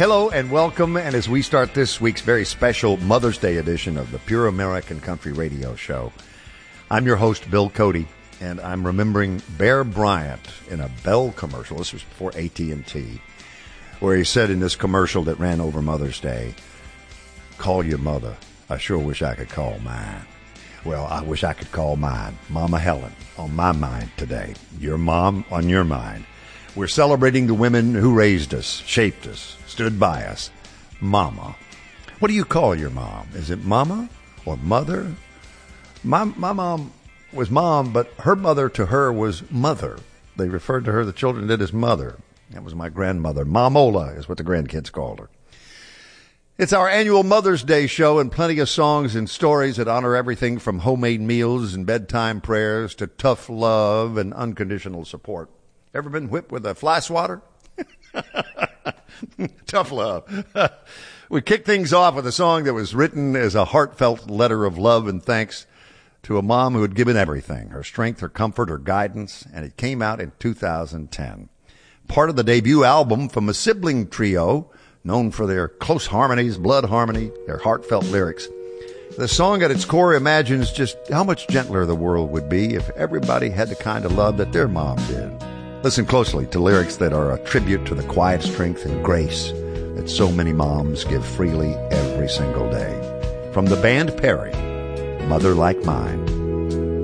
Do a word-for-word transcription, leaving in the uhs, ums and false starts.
Hello and welcome, and as we start this week's very special Mother's Day edition of the Pure American Country Radio Show, I'm your host, Bill Cody, and I'm remembering Bear Bryant in a Bell commercial. This was before A T and T, where he said in this commercial that ran over Mother's Day, "Call your mother. I sure wish I could call mine." Well, I wish I could call mine, Mama Helen, on my mind today. Your mom on your mind. We're celebrating the women who raised us, shaped us, stood by us. Mama. What do you call your mom? Is it mama or mother? My, my mom was mom, but her mother to her was mother. They referred to her, the children did, as mother. That was my grandmother. Mamola is what the grandkids called her. It's our annual Mother's Day show, and plenty of songs and stories that honor everything from homemade meals and bedtime prayers to tough love and unconditional support. Ever been whipped with a fly swatter? Tough love. We kick things off with a song that was written as a heartfelt letter of love and thanks to a mom who had given everything, her strength, her comfort, her guidance, and it came out in two thousand ten. Part of the debut album from a sibling trio known for their close harmonies, blood harmony, their heartfelt lyrics. The song at its core imagines just how much gentler the world would be if everybody had the kind of love that their mom did. Listen closely to lyrics that are a tribute to the quiet strength and grace that so many moms give freely every single day. From the band Perry, Mother Like Mine.